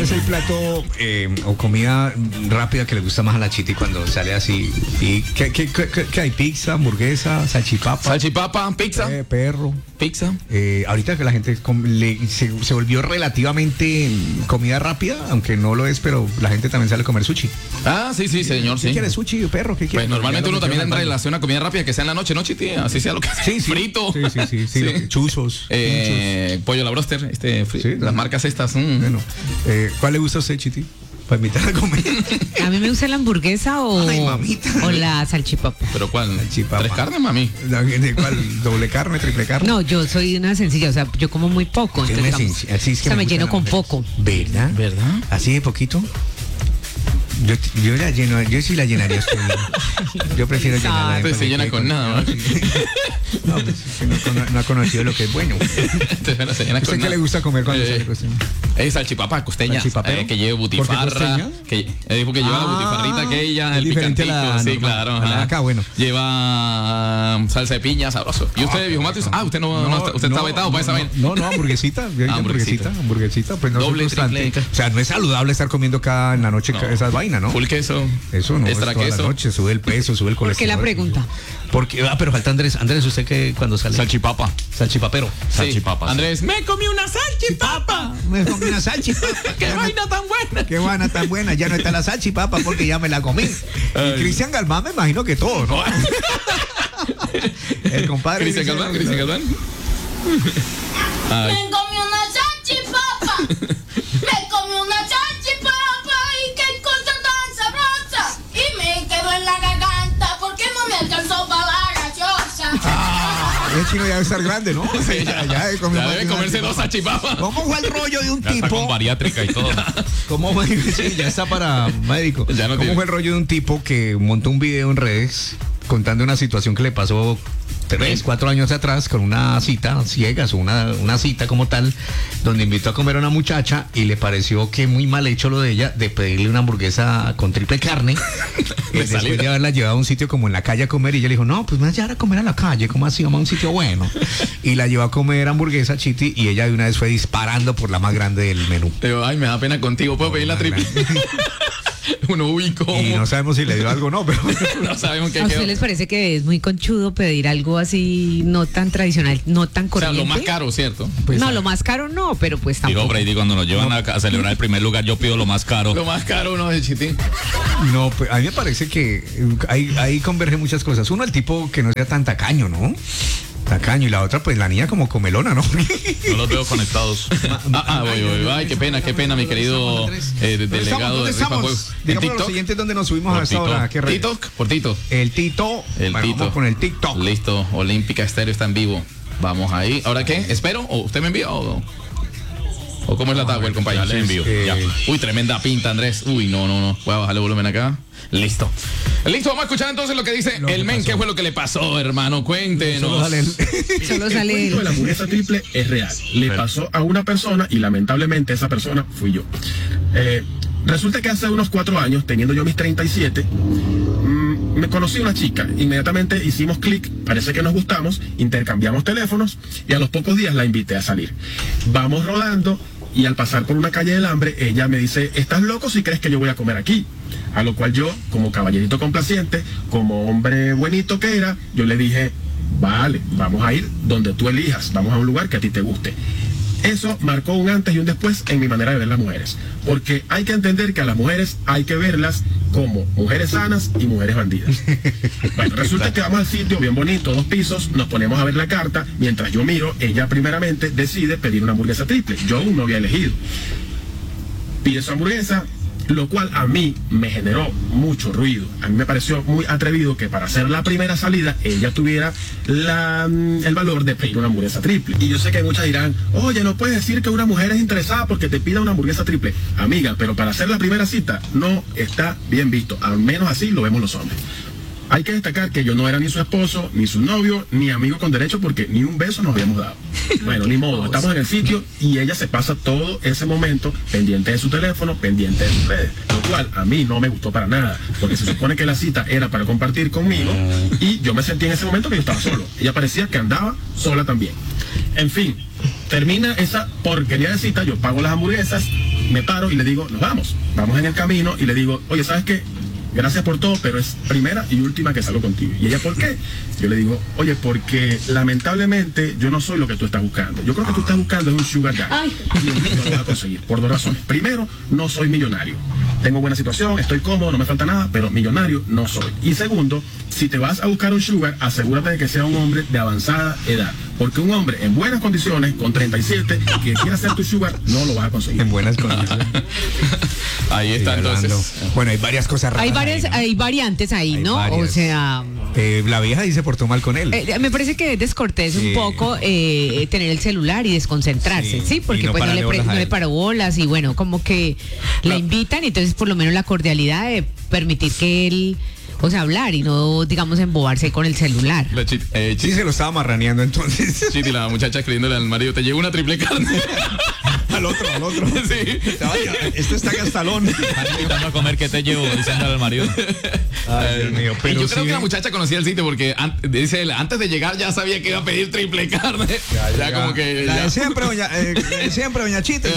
es el plato o comida rápida que le gusta más a la Chiti cuando sale así? ¿Y qué hay? ¿Pizza, hamburguesa, salchipapa? Salchipapa, pizza. Perro. Pizza. Ahorita que la gente se volvió relativamente comida rápida, aunque no lo es, pero la gente también sale a comer sushi. Ah, sí, señor, sí. ¿Qué quiere sushi, perro? ¿Qué quiere? Pues normalmente uno también relaciona a comida rápida que sea en la noche, ¿no, Chiti? Así sea lo que sea. Sí. Frito. Sí. Chuzos. Pollo la broster, las marcas estas. Bueno, ¿cuál le gusta a usted, Chiti? Para invitar a comer. A mí me gusta la hamburguesa o la salchipapa. ¿Pero cuál? Salchipapa. ¿Tres carnes, mami? ¿De cuál? ¿Doble carne, triple carne? No, yo soy una sencilla, o sea, yo como muy poco. Entonces, así es que me lleno con poco. ¿Verdad? ¿Así de poquito? Yo la lleno, yo sí la llenaría. Yo prefiero llenarla. Pues se llena con nada. No, pues, no ha conocido lo que es bueno. Se llena con ¿Usted qué le gusta comer cuando sale costeña? Salchipapa, costeña. Que lleve butifarra. Que dijo que lleva la butifarrita aquella, el picantito. Sí, claro. Acá, bueno. Lleva salsa de piña, sabroso. ¿Y usted, viejo Matis? Usted usted está vetado para esa vaina. No, hamburguesita. Hamburguesita. Pues no doble, triple. O sea, no es saludable estar comiendo acá en la noche esas vainas, ¿no? Full queso. Eso no, extra toda queso. La noche sube el peso, sube el colesterol. ¿Por qué la pregunta? Porque, pero falta Andrés. Andrés, ¿usted qué cuando sale? Salchipapa. Salchipapero. Salchipapa. Andrés, me comí una salchipapa. Me comí una salchipapa. ¡Qué vaina tan buena! ¡Qué vaina tan buena! Ya no está la salchipapa porque ya me la comí. Y Cristian Galván, me imagino que todo, ¿no? El compadre. Cristian Galván. Me comí una salchipapa. Me comí una salchipapa y qué cosa tan sabrosa. Y me quedó en la garganta porque no me alcanzó para la gaseosa. El chino ya debe estar grande, ¿no? Sí, ya debe comerse dos salchipapas. ¿Cómo fue el rollo de un ya tipo? Está con bariátrica y todo. ¿Cómo fue? Sí, ya está para médico. ¿Cómo fue el rollo de un tipo que montó un video en redes contando una situación que le pasó 3, 4 años atrás con una cita ciegas, una cita como tal, donde invitó a comer a una muchacha y le pareció que muy mal hecho lo de ella de pedirle una hamburguesa con triple carne después de haberla llevado a un sitio como en la calle a comer, y ella le dijo, no, pues me vas a llevar a comer a la calle, ¿cómo así? Vamos a un sitio bueno. Y la llevó a comer hamburguesa, Chiti, y ella de una vez fue disparando por la más grande del menú. Pero, ay, me da pena contigo, ¿puedo pedir la triple? Uno ubico. Y no sabemos si le dio algo o no, pero no sabemos qué ¿A usted les parece que es muy conchudo pedir algo así no tan tradicional, no tan corriente? O sea, lo más caro, ¿cierto? Pues, no, lo más caro no, pero pues tampoco. Digo, Brady, cuando nos llevan a celebrar el primer lugar, yo pido lo más caro. Lo más caro, ¿no? De Chitín. No, pues a mí me parece que ahí convergen muchas cosas. Uno, el tipo que no sea tan tacaño, ¿no? Tacaño, y la otra, pues la niña como comelona, ¿no? No los veo conectados. Voy. Ay, qué pena, mi querido delegado de Rifa Juegos. Digamos lo siguiente, ¿dónde nos subimos a esta hora? ¿Qué red? TikTok, por Tito. El Tito. Vamos con el TikTok. Listo, Olímpica Estéreo está en vivo. Vamos ahí. ¿Ahora qué? ¿Espero? ¿O usted me envía o cómo es la tabla, el compañero? Ya le envío. Ya. Uy, tremenda pinta, Andrés. Uy, no. Voy a bajarle el volumen acá. Listo, vamos a escuchar entonces lo que dice el men. ¿Qué fue lo que le pasó, hermano? Cuéntenos. Solo sale El la hamburguesa triple es real. Le pasó a una persona y lamentablemente esa persona fui yo. Resulta que hace unos 4 años, teniendo yo mis 37, me conocí una chica. Inmediatamente hicimos clic, parece que nos gustamos, intercambiamos teléfonos y a los pocos días la invité a salir. Vamos rodando y al pasar por una calle del Hambre, ella me dice, ¿estás loco si crees que yo voy a comer aquí? A lo cual yo, como caballerito complaciente, como hombre buenito que era, yo le dije, vale, vamos a ir donde tú elijas, vamos a un lugar que a ti te guste. Eso marcó un antes y un después en mi manera de ver las mujeres, porque hay que entender que a las mujeres hay que verlas como mujeres sanas y mujeres bandidas. Bueno, resulta que vamos al sitio bien bonito, 2 pisos, nos ponemos a ver la carta, mientras yo miro, ella primeramente decide pedir una hamburguesa triple, yo aún no había elegido. Pide su hamburguesa, lo cual a mí me generó mucho ruido. A mí me pareció muy atrevido que para hacer la primera salida ella tuviera el valor de pedir una hamburguesa triple. Y yo sé que muchas dirán, oye, no puedes decir que una mujer es interesada porque te pida una hamburguesa triple. Amiga, pero para hacer la primera cita no está bien visto. Al menos así lo vemos los hombres. Hay que destacar que yo no era ni su esposo, ni su novio, ni amigo con derecho, porque ni un beso nos habíamos dado. Bueno, ni modo, estamos en el sitio y ella se pasa todo ese momento pendiente de su teléfono, pendiente de sus redes, lo cual a mí no me gustó para nada, porque se supone que la cita era para compartir conmigo y yo me sentí en ese momento que yo estaba solo. Ella parecía que andaba sola también. En fin, termina esa porquería de cita, yo pago las hamburguesas, me paro y le digo, nos vamos en el camino y le digo, oye, ¿sabes qué? Gracias por todo, pero es primera y última que salgo contigo. ¿Y ella por qué? Yo le digo, oye, porque lamentablemente yo no soy lo que tú estás buscando. Yo creo que tú estás buscando es un sugar daddy. Y no lo vas a conseguir, por 2 razones. Primero, no soy millonario. Tengo buena situación, estoy cómodo, no me falta nada, pero millonario no soy. Y segundo, si te vas a buscar un sugar, asegúrate de que sea un hombre de avanzada edad. Porque un hombre en buenas condiciones, con 37, que quiera ser tu sugar, no lo vas a conseguir. En buenas condiciones. Ahí está, entonces. Bueno, hay varias cosas raras. Hay variantes ahí, Hay ¿no? varias. O sea... la vieja dice portó mal con él. me parece que es descortés un poco tener el celular y desconcentrarse, ¿sí? Porque no pues no pararle le paró bolas y bueno, como que la invitan y entonces por lo menos la cordialidad de permitir que él, o sea, hablar y no, digamos, embobarse con el celular. Sí, se lo estaba marraneando entonces. Chiti, la muchacha escribiéndole al marido, te llevo una triple carne. al otro. Sí. Vaya, esto está gastalón. Vamos a comer, ¿qué te llevo? Diciéndole al marido. Ay, Dios mío, pero yo creo sí, que la muchacha conocía el sitio porque dice él, antes de llegar ya sabía que iba a pedir triple carne. Ya como que... La ya. de siempre, doña Chita.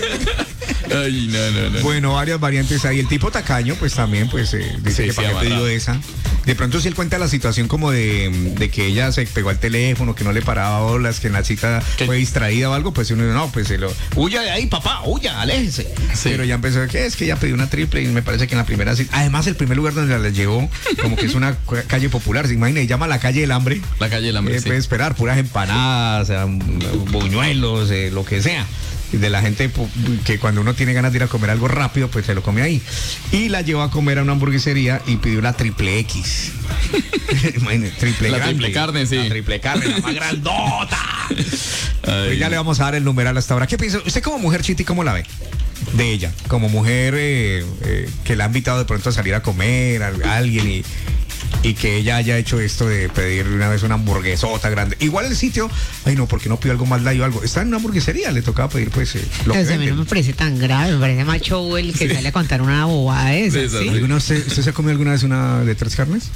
Ay, no. Bueno, varias variantes ahí. El tipo tacaño, pues también, pues dice que para qué pidió esa. De pronto si él cuenta la situación como de que ella se pegó al teléfono, que no le paraba bolas, que en la cita fue distraída o algo, pues uno dice, no, pues se lo... Huya de ahí, papá, huya, aléjese. Sí. Pero ya empezó, ¿qué es? Que ella pidió una triple y me parece que en la primera cita... Además, el primer lugar donde la llevó, como que es una calle popular, se imagina, y llama la calle del hambre. La calle del hambre, sí. Puede esperar, puras empanadas, buñuelos, lo que sea. De la gente que cuando uno tiene ganas de ir a comer algo rápido, pues se lo come ahí. Y la llevó a comer a una hamburguesería y pidió la triple X. Triple la grande, triple carne, sí. La triple carne, la más grandota. Pues ya le vamos a dar el numeral hasta ahora. ¿Qué piensa? Usted como mujer, Chiti, ¿cómo la ve? De ella, como mujer que la ha invitado de pronto a salir a comer a alguien y que ella haya hecho esto de pedir una vez una hamburguesota grande. Igual el sitio, ay no, porque no pidió algo más light o algo. Está en una hamburguesería, le tocaba pedir pues lo que a mí no me parece tan grave, me parece más show el que sale a contar una bobada de esa. Sí. ¿Usted se ha comido alguna vez una de 3 carnes?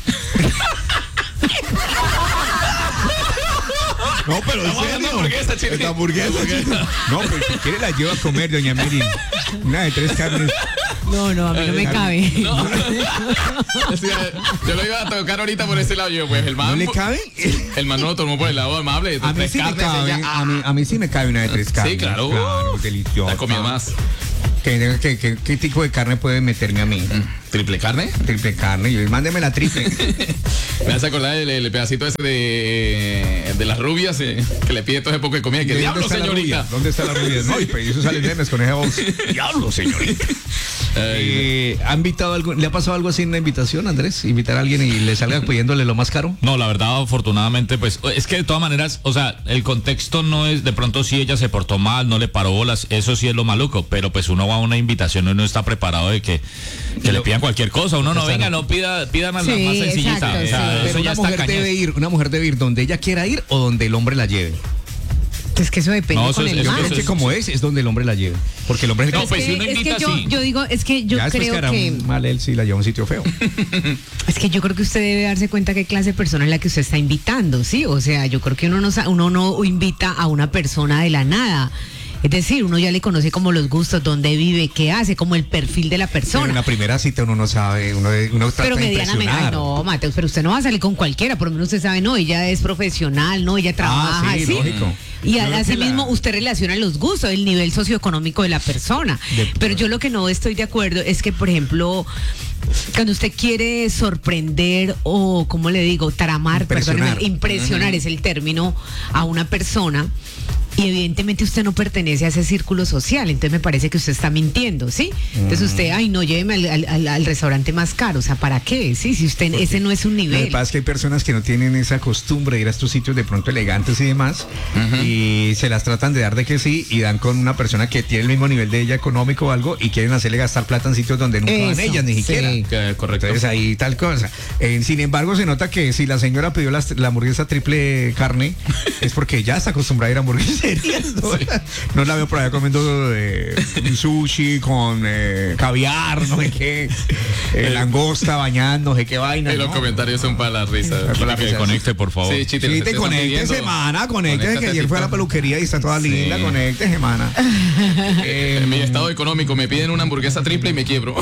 No, pero estamos hablando de hamburguesa, Chile. Esta hamburguesa. No, pues si quiere la llevo a comer, doña Miri. Una de 3 carnes. No, a mí no me cabe. No. Yo lo iba a tocar ahorita por ese lado. Yo, pues el man. ¿No le cabe? El man no lo tomó por el lado amable. A mí sí me cabe. A mí sí me cabe una de 3 carnes. Sí, claro. Deliciosa. Ha comido más. ¿Qué tipo de carne puede meterme a mí? ¿Triple carne? Triple carne. Yo mándeme la triple. Me hace acordar el pedacito ese de las rubias que le pide todo ese poco de comida. Que diablo, señorita. ¿Dónde está la rubia? No, y pues eso sale memes con esa voz. Diablo, señorita. ¿Ha invitado algo? ¿Le ha pasado algo así en una invitación, Andrés? ¿Invitar a alguien y le salga pidiéndole lo más caro? No, la verdad, afortunadamente, pues, es que de todas maneras, o sea, el contexto no es, de pronto si ella se portó mal, no le paró bolas, eso sí es lo maluco, pero pues uno va a una invitación y uno está preparado de que le pidan cualquier cosa, uno no venga, no pidan la más sencillita. Exacto, o sea, eso ya está una mujer debe ir donde ella quiera ir o donde el hombre la lleve. Es que eso depende con el man. Es que como es donde el hombre la lleve. Porque el hombre es no, pues si uno invita así. Yo digo, es que yo creo que mal él si la lleva a un sitio feo. Es que yo creo que usted debe darse cuenta qué clase de persona es la que usted está invitando, ¿sí? O sea, yo creo que uno no invita a una persona de la nada. Es decir, uno ya le conoce como los gustos, dónde vive, qué hace, como el perfil de la persona. Pero en la primera cita uno no sabe, uno trata pero de medianamente, impresionar. no, Mateus, pero usted no va a salir con cualquiera, por lo menos usted sabe, no, ella es profesional, no, ella trabaja, sí, lógico. Y así mismo usted relaciona los gustos, el nivel socioeconómico de la persona. Pero yo lo que no estoy de acuerdo es que, por ejemplo, cuando usted quiere sorprender o, ¿cómo le digo? Tramar, impresionar es el término, a una persona. Y evidentemente usted no pertenece a ese círculo social, entonces me parece que usted está mintiendo, ¿sí? Entonces usted, no, lléveme al restaurante más caro, o sea, ¿para qué? Sí, si usted, ese no es un nivel. Lo que pasa es que hay personas que no tienen esa costumbre de ir a estos sitios de pronto elegantes y demás, y se las tratan de dar de que sí, y dan con una persona que tiene el mismo nivel de ella económico o algo, y quieren hacerle gastar plata en sitios donde nunca van ellas, ni siquiera. Correcto. Entonces ahí tal cosa. Sin embargo, se nota que si la señora pidió la hamburguesa triple carne, es porque ya está acostumbrada a ir a hamburguesas. queriendo. Sí. No la veo por allá comiendo sushi con caviar, no sé qué, langosta, bañando, no sé qué vaina. Y los comentarios son para la risa. Que conecte, por favor. Sí, Chite, conecte semana, conecte, que ayer fue a la peluquería y está toda linda, conecte semana. En mi estado económico me piden una hamburguesa triple y me quiebro.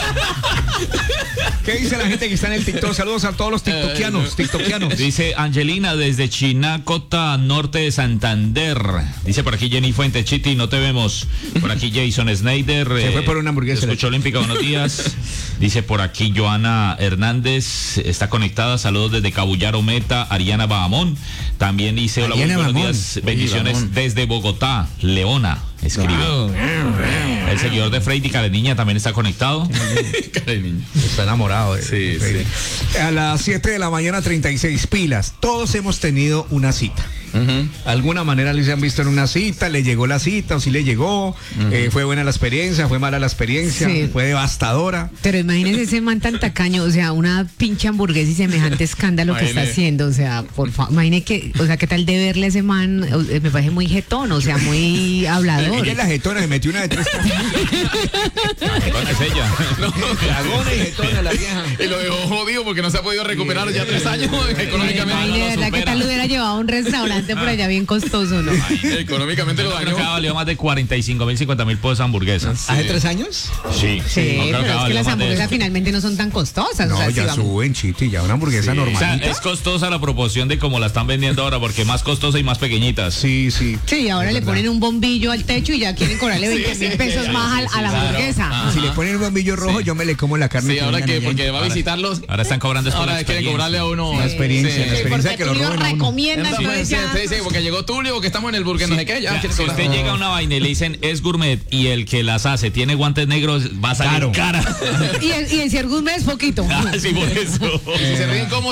¿Qué dice la gente que está en el TikTok? Saludos a todos los tiktokianos. Dice Angelina desde Chinacota, norte de Santander. Dice por aquí Jenny Fuentes, Chiti, no te vemos. Por aquí Jason Snyder. Se fue por una hamburguesa. Escucha Olímpica, buenos días. Dice por aquí Joana Hernández, está conectada. Saludos desde Cabullaro Meta, Ariana Bahamón. También dice hola, buenos días. Bendiciones desde Bogotá, Leona. Escribe. Wow. El seguidor de Freddy Careniña también está conectado. Está enamorado. Sí. A las 7 de la mañana, 36 pilas. Todos hemos tenido una cita. Alguna manera les han visto en una cita, le llegó la cita o sí le llegó, fue buena la experiencia, fue mala la experiencia, fue devastadora. Pero imagínese ese man tan tacaño, o sea, una pinche hamburguesa y semejante escándalo que está haciendo, o sea, por favor, imagine que, o sea, qué tal de verle a ese man, me parece muy jetón, o sea, muy hablador. Ella es la jetona, se metió una de 3 La jetona es ella. Dragona y jetona la vieja. Y lo dejó jodido porque no se ha podido recuperar ya 3 años económicamente. De verdad, ¿qué tal lo hubiera llevado a un restaurante por allá bien costoso, no? Económicamente lo dañó. Creo que valió más de 45.000, 50.000 por esa hamburguesa. ¿Hace 3 años? Sí. Sí, pero es que las hamburguesas finalmente no son tan costosas. No, o sea, ya suben, Chiti, ya una hamburguesa normalita. O sea, es costosa la proporción de como la están vendiendo ahora, porque más costosa y más pequeñitas. Sí. Sí, ahora le ponen un bombillo al techo y ya quieren cobrarle 20.000 pesos más a la hamburguesa. Si le ponen un bombillo rojo, yo me le como la carne. Sí, ahora que porque va a visitarlos. Ahora están cobrando esto. Ahora quieren cobrarle a uno la experiencia que lo roben a uno. Sí, porque llegó Tulio, porque estamos en el burger, no sé qué. Si usted llega a una vaina y le dicen es gourmet y el que las hace tiene guantes negros, va a salir cara. Y el ser gourmet es poquito. Sí, por eso. Si se ríen como,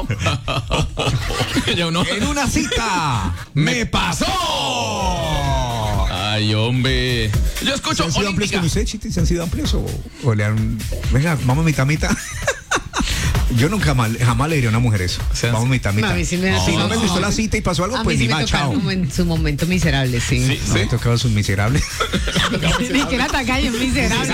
En una cita me pasó. Ay, hombre. Yo escucho ¿Se han sido amplios con usted, Chiti? ¿Se han sido amplios o le han... Venga, vamos mitad? Yo nunca jamás le diría a una mujer eso. Vamos mitad. A mí sí me si no me gustó la cita y pasó algo, pues ni más, chao. Como en su momento miserable, sí. No me tocaba sus miserables. Ni que era tacaño, miserable.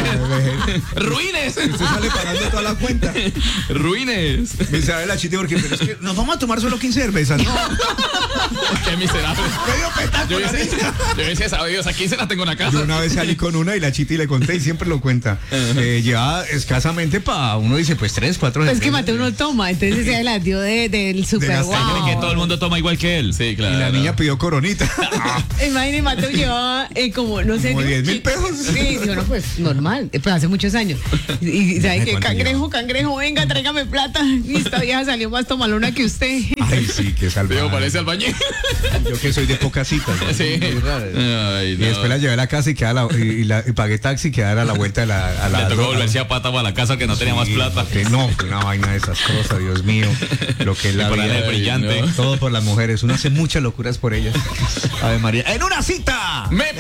¡Ruines! Usted sale pagando toda la cuenta. ¡Ruines! Miserable la Chiti porque pero es que nos vamos a tomar solo 15 cervezas. No. ¡Qué miserable! Medio petaco. Yo decía, sabidos, a 15 las tengo en la casa. Yo una vez salí con una y la Chiti le conté y siempre lo cuenta. Llevaba escasamente para uno dice pues 3, 4 Pues que Mateo no toma, entonces se la dio del super wow. Que todo el mundo toma igual que él. Sí, claro. Y la niña pidió coronita. Imagínate, Mateo llevaba como, no sé. Como 10,000 pesos. Sí, bueno, pues normal, pues hace muchos años. Y ¿sabe qué? Cangrejo, venga, tráigame plata. Y esta vieja salió más tomalona que usted. Ay, sí, qué salvaje. Digo, parece albañil. Yo que soy de pocas citas. ¿No? Sí. Ay, no. Y después la llevé a la casa y pagué taxi y quedara a la vuelta a la le tocó volverse a pata para la casa que no tenía más plata. No, una vaina de esas cosas, Dios mío. Lo que es la vida brillante. No. Todo por las mujeres. Uno hace muchas locuras por ellas. Ave María. ¡En una cita! ¡Me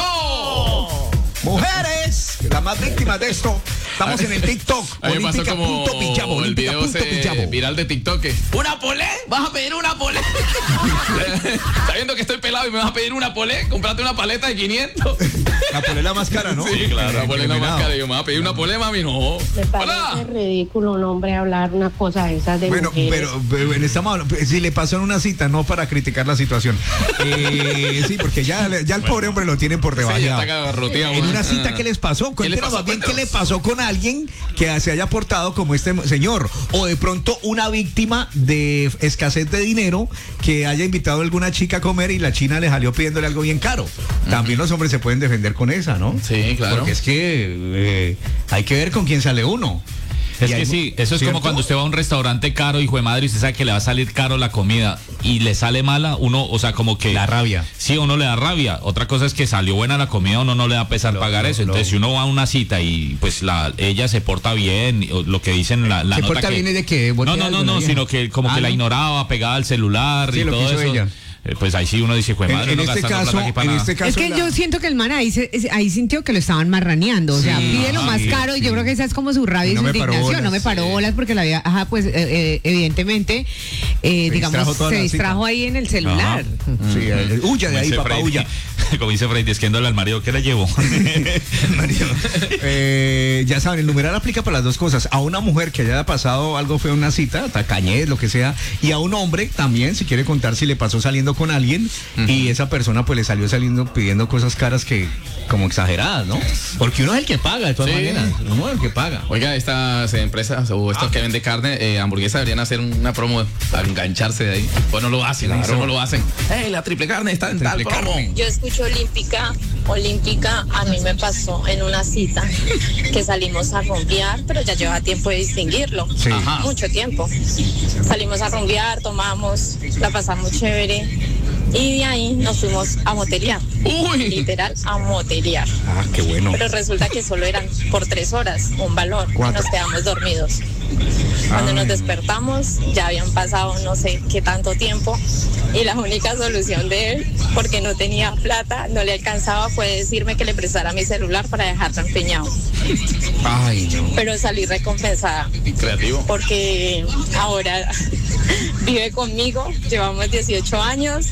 pasó! Mujeres, las más víctimas de esto. Estamos en el TikTok. A mí me pasó como Pillabo, el video viral de TikTok. ¿Una polé? ¿Vas a pedir una polé? Sabiendo que estoy pelado y me vas a pedir una polé, comprate una paleta de 500. La polé es la más cara, ¿no? Sí, claro, la polé es la más cara. Yo me vas a pedir una polé, mami, no. Me parece ridículo un hombre hablar una cosa de esas de mujeres. Pero estamos hablando, si le pasó en una cita, no para criticar la situación. Sí, porque ya el pobre hombre lo tienen por debajo. Sí, ya está garroteado. En una cita, ¿qué les pasó? Cuéntenos más bien qué le pasó con alguien que se haya portado como este señor. O de pronto una víctima de escasez de dinero que haya invitado a alguna chica a comer y la china le salió pidiéndole algo bien caro. También los hombres se pueden defender con esa, ¿no? Sí, claro. Porque es que hay que ver con quién sale uno. Es que sí, eso es ¿cierto? Como cuando usted va a un restaurante caro, hijo de madre, y usted sabe que le va a salir caro la comida y le sale mala, uno, o sea, como que... La rabia. Sí, uno le da rabia. Otra cosa es que salió buena la comida, uno no le da pesar pagar eso. Entonces, si uno va a una cita y pues ella se porta bien, lo que dicen la nota porta que... bien es de que... No, sino que como que la ignoraba, pegada al celular y todo eso. Ella. pues ahí sí uno dice, pues madre, en este caso, es que yo siento que el man ahí sintió que lo estaban marraneando, o sea, pide lo más caro y yo creo que esa es como su rabia y su indignación. No me paró bolas porque la había, pues evidentemente, digamos, se distrajo ahí en el celular. Sí, huya de ahí, papá, huya. Como dice Freddy, esquiéndole al marido, ¿qué le llevó? Ya saben, el numeral aplica para las dos cosas. A una mujer que haya pasado algo feo en una cita, tacañez, lo que sea, y a un hombre también, si quiere contar si le pasó saliendo con alguien y esa persona pues le salió saliendo pidiendo cosas caras que como exageradas, ¿no? Porque uno es el que paga, de todas maneras. Uno es el que paga. Oiga, estas empresas o estos que venden carne, hamburguesa, deberían hacer una promo para engancharse de ahí. Pues no lo hacen, claro. no lo hacen. La triple carne está en tal promo. Yo escucho Olímpica, a mí me pasó en una cita que salimos a rumbear, pero ya lleva tiempo de distinguirlo. Sí. Mucho tiempo. Salimos a rumbear, tomamos, la pasamos chévere y de ahí nos fuimos a motelear. Uy. Literal, a motelear. Ah, qué bueno. Pero resulta que solo eran por 3 horas, un valor, y nos quedamos dormidos. Cuando nos despertamos ya habían pasado no sé qué tanto tiempo y la única solución de él, porque no tenía plata, no le alcanzaba, fue decirme que le prestara mi celular para dejarlo empeñado. Ay, no. Pero salí recompensada. Creativo. Porque ahora vive conmigo, llevamos 18 años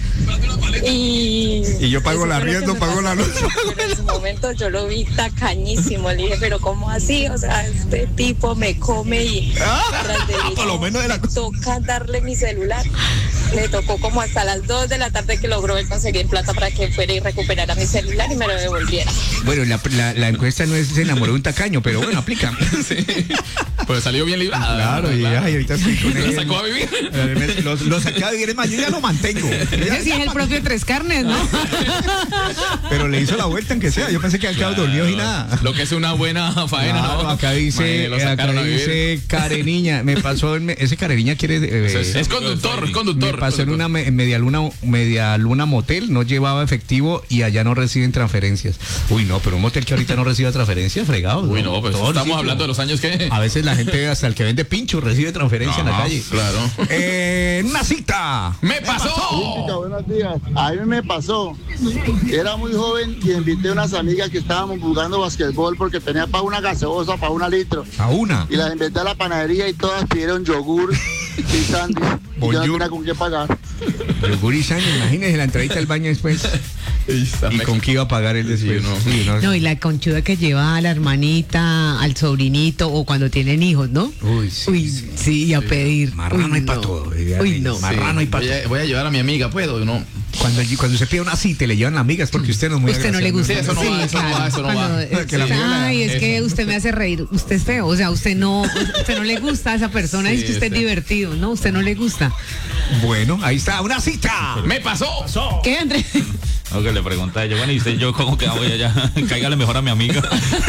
y yo pago la arriendo, pago la luz. Pero en su momento yo lo vi tacañísimo, le dije, pero ¿cómo así? O sea, este tipo me come y por lo menos de la toca darle mi celular. Le tocó como hasta las 2 de la tarde que logró él conseguir plata para que fuera y recuperara mi celular y me lo devolviera. Bueno, la encuesta no es se enamoró de un tacaño, pero bueno, aplica. Sí. Pues salió bien librada. Claro, y ahorita estoy con él. Lo sacó a vivir. Lo saqué a vivir, es más, yo ya lo mantengo. Sí, es el propio Tres Carnes, ¿no? Pero le hizo la vuelta en que sea. Yo pensé que había quedado dormido y nada. Lo que es una buena faena, claro, ¿no? Acá dice, Careniña, me pasó, ese Careniña quiere... es conductor. Me pasó en una media luna motel, no llevaba efectivo y allá no reciben transferencias. Uy, no, pero un motel que ahorita no reciba transferencias, fregados. Uy, no, pues estamos hablando de los años que... A veces la gente, hasta el que vende pincho, recibe transferencia en la calle. Claro. Una cita. ¡Me pasó! Buenos días. A mí me pasó. Era muy joven y invité a unas amigas que estábamos jugando basquetbol porque tenía para una gaseosa, para 1 litro. ¿A una? Y las invité a la panadería y todas pidieron yogur y sándwich. Y yo no tenía con qué pagar. Yogur y sándwich, imagínese la entradita al baño después. ¿Y con qué iba a pagar él después? No, y la conchuda que lleva a la hermanita, al sobrinito o cuando tienen hijos, ¿no? Uy, sí, y a pedir. Marrano hay para todo. Uy, no. Marrano hay para todo. Voy a llevar a mi amiga, ¿puedo? No. Cuando se pide una cita, le llevan amigas porque usted no es muy usted no le gusta. Sí, eso no va. Ay, es que usted me hace reír. Usted es feo. O sea, usted no le gusta a esa persona. Es que usted es divertido, ¿no? Usted no le gusta. Bueno, ahí está, una cita. ¡Me pasó! ¿Qué, Andrés? No, que le pregunta a ella, bueno, y usted, yo, ¿cómo que voy allá? Cáigale mejor a mi amiga.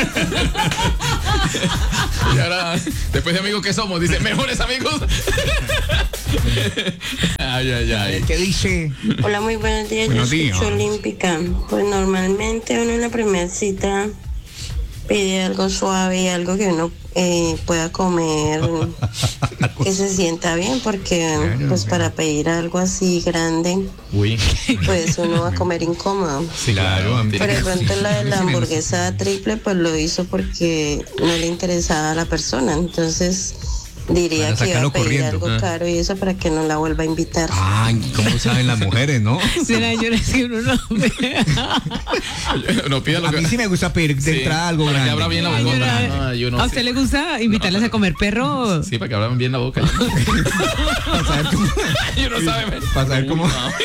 Y ahora, después de amigos que somos, dice, mejores amigos. Ay. ¿Qué dice? Hola, muy buenos días. Buenos Yo días. escucho Olímpica. Pues normalmente uno en la primera cita pide algo suave, algo que uno pueda comer, que se sienta bien, porque pues para pedir algo así grande, pues uno va a comer incómodo. Sí, claro. Pero de pronto la de la hamburguesa triple pues lo hizo porque no le interesaba a la persona, entonces diría que iba a pedir algo caro y eso para que no la vuelva a invitar. Ay, ¿cómo saben las mujeres, no? Será yo que uno no no pida lo a mí sí me gusta pedir de entrada algo grande. Para que abra bien la boca. ¿A usted le gusta invitarlas a comer perro? Sí, para que abran bien la boca. Para saber cómo. Yo no sabe. Para saber cómo.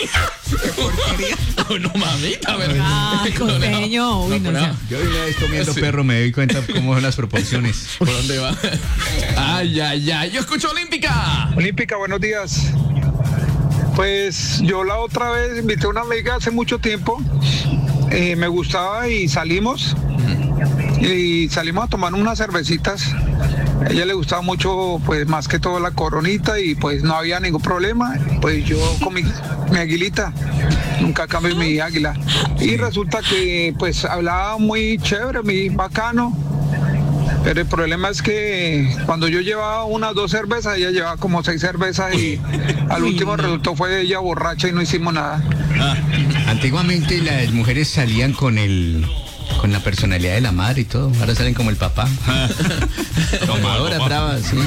No, mamita, ¿verdad? Ah, costeño. Uy, no sé. Yo una vez comiendo perro me doy cuenta cómo son las proporciones. ¿Por dónde va? Ay. Yo escucho Olímpica. Olímpica, buenos días. Pues yo la otra vez invité a una amiga hace mucho tiempo. Me gustaba y salimos. Y salimos a tomar unas cervecitas. A ella le gustaba mucho, pues más que todo la Coronita y pues no había ningún problema. Pues yo con mi aguilita, nunca cambio mi águila. Y resulta que pues hablaba muy chévere, muy bacano. Pero el problema es que cuando yo llevaba unas 2 cervezas, ella llevaba como 6 cervezas y al último resultó fue ella borracha y no hicimos nada. Antiguamente las mujeres salían con la personalidad de la madre y todo. Ahora salen como el papá. Tomadoras bravas, sí.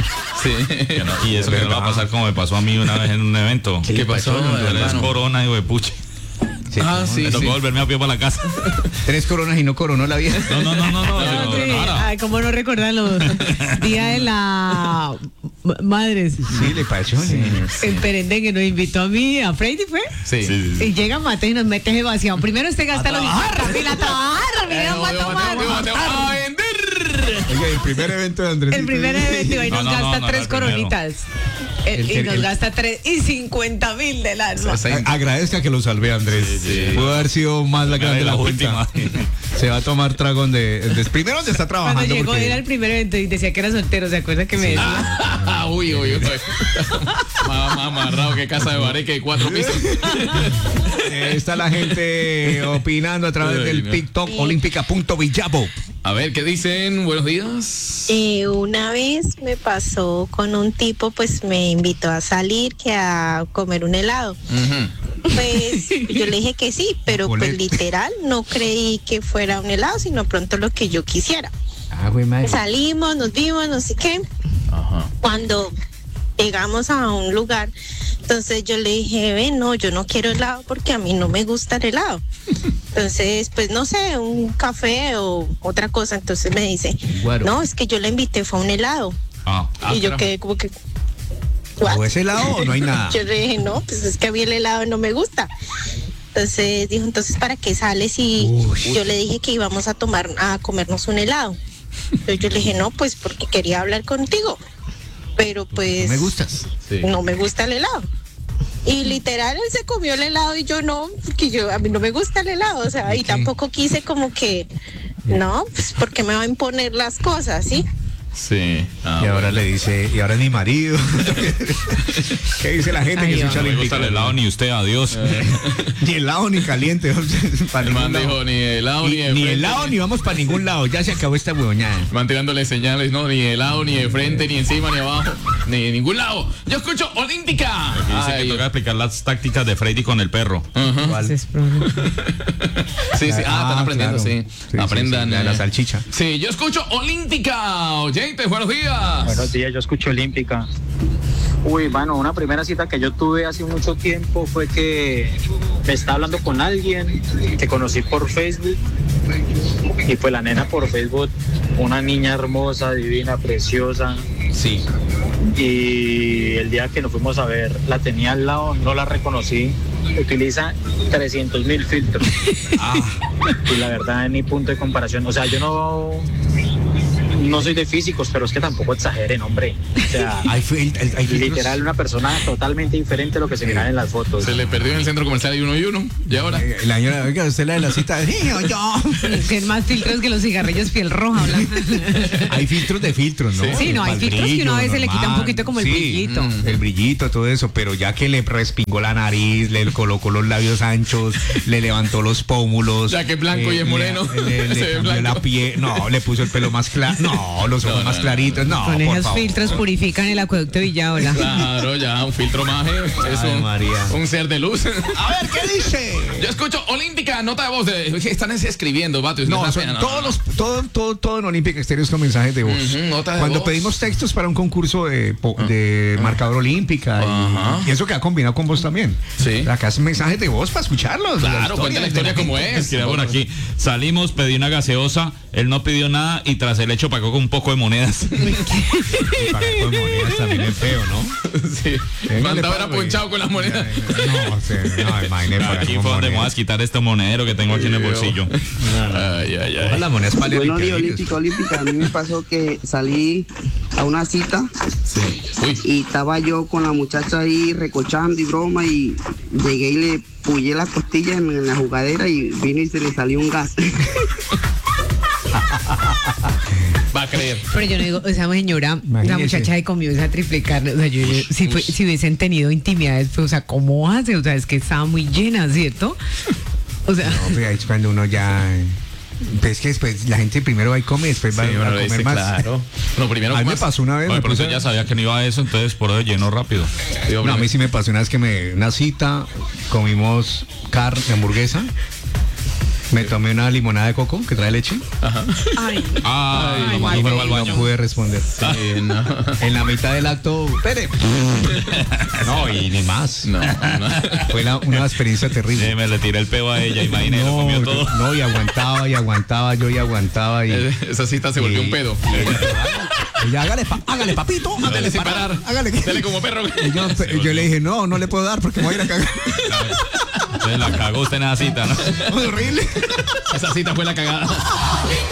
Y eso que no va a pasar como me pasó a mí una vez en un evento. ¿Qué pasó? Es corona, hijo de puche. Sí, me tocó volverme a pie para la casa. 3 coronas y no coronó la vida. No. Sí. Ay, cómo no recordar los días de la madres. Sí, le pasó. En Perendén, que nos invitó a mí, a Freddy, ¿fue? Sí. Y llega Mateo y nos mete ese vacío. Primero usted gasta los dinero. La trabaja, mira, va a tomar. ¡A vender! Oye, el primer evento de Andrés. El primer evento y nos gasta 3 coronitas. Y nos gasta 3.50.000 de la. Agradezca que lo salvé, Andrés. Pudo haber sido más la grande la última. Se va a tomar tragón de primero donde está trabajando. Cuando llegó era el primer evento y decía que era soltero, ¿se acuerda que me decía? Uy. Más amarrado que casa de bareque de 4 pisos. Está la gente opinando a través del TikTok olímpica.villavo. A ver, ¿qué dicen? Buenos días. Una vez me pasó con un tipo, pues me invitó a salir, que a comer un helado. Pues yo le dije que sí, pero pues literal no creí que fuera un helado, sino pronto lo que yo quisiera. Salimos, nos vimos, no sé qué. Cuando llegamos a un lugar, entonces yo le dije, no, yo no quiero helado porque a mí no me gusta el helado. Entonces, pues no sé, un café o otra cosa. Entonces me dice, no, es que yo la invité, fue a un helado. Y yo quedé como que, ¿o es helado o no hay nada? Yo le dije, no, pues es que a mí el helado no me gusta. Entonces dijo, entonces ¿para qué sales? Y yo le dije que íbamos a comernos un helado. Entonces yo le dije, no, pues porque quería hablar contigo. Pero pues no me gustas. No me gusta el helado. Y literal él se comió el helado y yo no, porque a mí no me gusta el helado, o sea, y tampoco quise como que, no, pues porque me va a imponer las cosas, ¿sí? Sí. Y ahora le dice, y ahora es mi marido. ¿Qué dice la gente? Que no me gusta el helado ni usted, adiós. Ni helado ni caliente. El man dijo, ni helado ni helado ni vamos para ningún lado. Ya se acabó esta huevoñada. Van tirándole señales, no, ni helado, ni de frente, ni encima, ni abajo, ni de ningún lado. Yo escucho Olímpica. Aquí dice que toca explicar las tácticas de Freddy con el perro. Sí, están aprendiendo, claro. Sí. Aprendan. La salchicha. Sí, yo escucho Olímpica. Oyentes, buenos días. Buenos días, yo escucho Olímpica. Uy, bueno, una primera cita que yo tuve hace mucho tiempo fue que me estaba hablando con alguien que conocí por Facebook. Y pues la nena por Facebook, una niña hermosa, divina, preciosa. Sí. Y el día que nos fuimos a ver, la tenía al lado, no la reconocí. Utiliza 300.000 filtros. Y la verdad, en mi punto de comparación, o sea, yo no soy de físicos, pero es que tampoco exageren, hombre. O sea, hay literal una persona totalmente diferente a lo que se mira en las fotos. Se le perdió en el centro comercial y uno. ¿Y ahora? La señora, oiga, usted la de la cita. Que más filtros que los cigarrillos piel roja. Hay filtros de filtros, ¿no? Sí, no, hay filtros que una vez se le quita un poquito como el brillito. El brillito, todo eso, pero ya que le respingó la nariz, le colocó los labios anchos, le levantó los pómulos. Ya que es blanco y es moreno. Le cambió la piel. No, le puso el pelo más claro. No, los ojos más claritos. No, con esos filtros purifican el acueducto Villaola. Claro, ya, un filtro más. Es un ser de luz. A ver, ¿qué dice? Yo escucho Olímpica, nota de voz. Están escribiendo, vato. Todo en Olímpica Estéreo es con mensajes de voz. Cuando pedimos textos para un concurso de marcador Olímpica y eso queda combinado con vos también. Sí. Acá es mensajes de voz para escucharlos. Claro, cuenta la historia como es. Por aquí. Salimos, pedí una gaseosa, él no pidió nada y tras el hecho pagó con un poco de monedas. Pagó con monedas también es feo, ¿no? Sí. Mandaba era ponchado con las monedas. No, imagínate. Aquí fue donde me voy a quitar este monedero que tengo aquí en el bolsillo. Ay. Las monedas para Bueno, Olímpica, a mí me pasó que salí a una cita y estaba yo con la muchacha ahí recochando y broma y llegué y le puyé las costillas en la jugadera y vino y se le salió un gas. Va a creer. Pero yo no digo, esa señora, la muchacha que comió esa triple carne, o sea, si hubiesen tenido intimidades, pues, o sea, ¿cómo hace? O sea, es que estaba muy llena, ¿cierto? O sea. No, pero ahí es cuando uno ya Pues es que después la gente primero va y come, después va a comer más. Claro. No, primero a mí me pasó una vez. Pero usted ya sabía que no iba a eso, entonces por eso llenó rápido. No, a mí sí me pasó una vez que una cita, comimos carne, hamburguesa. Me tomé una limonada de coco que trae leche. Ajá. No pude responder. Sí, no. En la mitad del acto, espere. No, y ni más. No. Fue una experiencia terrible. Sí, me le tiré el peo a ella, imagínate, lo comió todo. No, y aguantaba, yo aguantaba. Y esa cita se volvió un pedo. Ella, hágale papito. Hágale sin parar. Dale como perro. Yo le dije, no le puedo dar porque me voy a ir a cagar. Se la cagó usted en esa cita, ¿no? Horrible. Esa cita fue la cagada.